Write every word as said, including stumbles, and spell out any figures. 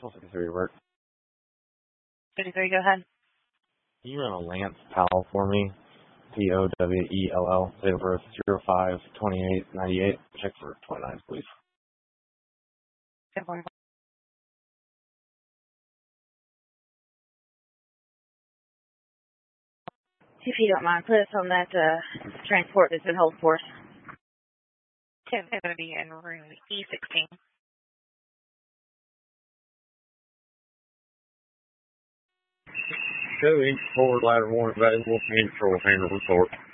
Supposed to consider work. thirty-three, go ahead. Can you run a Lance Powell for me? P O W E L L, date of birth zero five twenty-eight ninety-eight. Check for twenty-nine, please. Good morning. If you don't mind, put us on that uh, transport that's in hold for us. It's going to be in room E sixteen. Two inch forward ladder one available. Control hangar report.